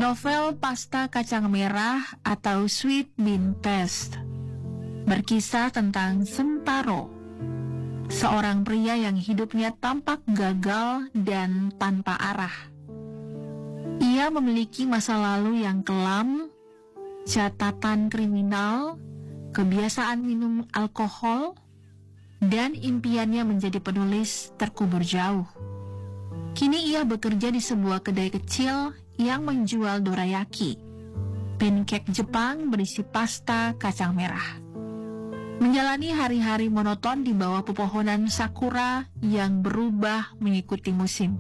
Novel Pasta Kacang Merah atau Sweet Bean Paste berkisah tentang Sentaro, seorang pria yang hidupnya tampak gagal dan tanpa arah. Ia memiliki masa lalu yang kelam, catatan kriminal, kebiasaan minum alkohol, dan impiannya menjadi penulis terkubur jauh. Kini ia bekerja di sebuah kedai kecil yang menjual dorayaki, pancake Jepang berisi pasta kacang merah. Menjalani hari-hari monoton di bawah pepohonan sakura yang berubah mengikuti musim.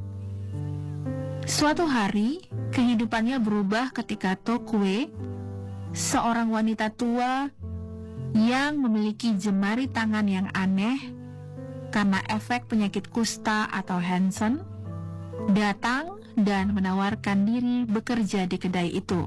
Suatu hari, kehidupannya berubah ketika Tokue, seorang wanita tua yang memiliki jemari tangan yang aneh karena efek penyakit kusta atau Hansen, datang dan menawarkan diri bekerja di kedai itu.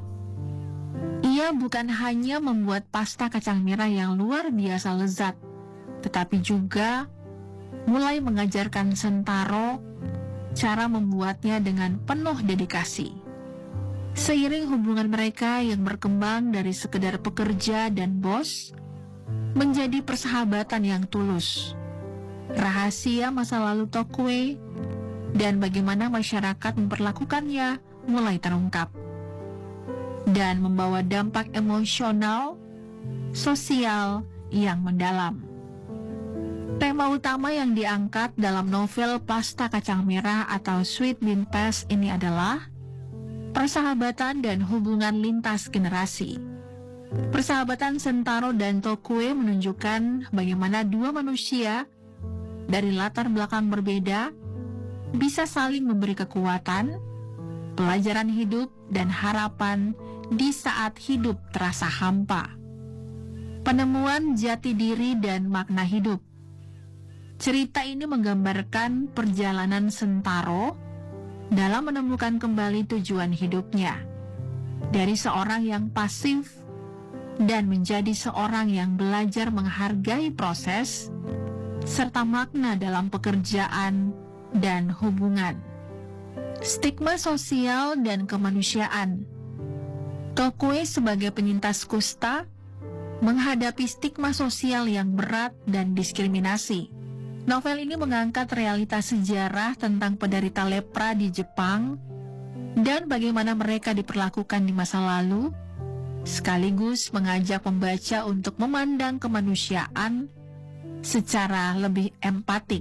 Ia bukan hanya membuat pasta kacang merah yang luar biasa lezat, tetapi juga mulai mengajarkan Sentaro cara membuatnya dengan penuh dedikasi. Seiring hubungan mereka yang berkembang dari sekedar pekerja dan bos menjadi persahabatan yang tulus, rahasia masa lalu Tokue dan bagaimana masyarakat memperlakukannya mulai terungkap dan membawa dampak emosional, sosial yang mendalam. Tema utama yang diangkat dalam novel Pasta Kacang Merah atau Sweet Bean Paste ini adalah persahabatan dan hubungan lintas generasi. Persahabatan Sentaro dan Tokue menunjukkan bagaimana dua manusia dari latar belakang berbeda bisa saling memberi kekuatan, pelajaran hidup, dan harapan di saat hidup terasa hampa. Penemuan jati diri dan makna hidup. Cerita ini menggambarkan perjalanan Sentaro dalam menemukan kembali tujuan hidupnya, dari seorang yang pasif dan menjadi seorang yang belajar menghargai proses serta makna dalam pekerjaan dan hubungan. Stigma sosial dan kemanusiaan. Tokue sebagai penyintas kusta menghadapi stigma sosial yang berat dan diskriminasi. Novel ini mengangkat realitas sejarah tentang penderita lepra di Jepang dan bagaimana mereka diperlakukan di masa lalu, sekaligus mengajak pembaca untuk memandang kemanusiaan secara lebih empatik.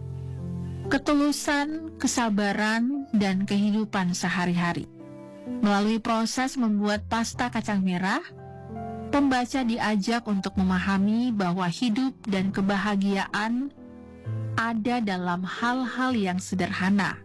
Ketulusan, kesabaran, dan kehidupan sehari-hari. Melalui proses membuat pasta kacang merah, pembaca diajak untuk memahami bahwa hidup dan kebahagiaan ada dalam hal-hal yang sederhana.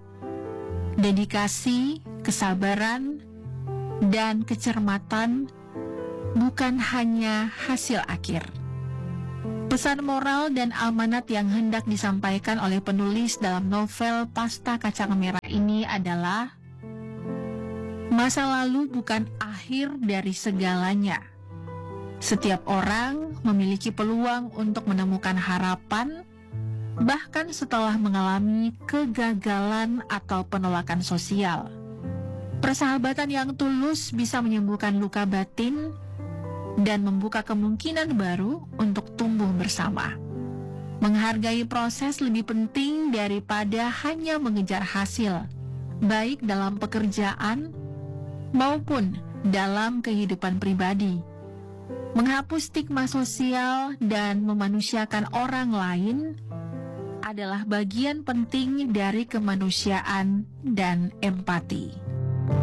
Dedikasi, kesabaran, dan kecermatan bukan hanya hasil akhir. Pesan moral dan amanat yang hendak disampaikan oleh penulis dalam novel Pasta Kacang Merah ini adalah masa lalu bukan akhir dari segalanya. Setiap orang memiliki peluang untuk menemukan harapan, bahkan setelah mengalami kegagalan atau penolakan sosial. Persahabatan yang tulus bisa menyembuhkan luka batin dan membuka kemungkinan baru untuk tumbuh bersama. Menghargai proses lebih penting daripada hanya mengejar hasil, baik dalam pekerjaan maupun dalam kehidupan pribadi. Menghapus stigma sosial dan memanusiakan orang lain adalah bagian penting dari kemanusiaan dan empati.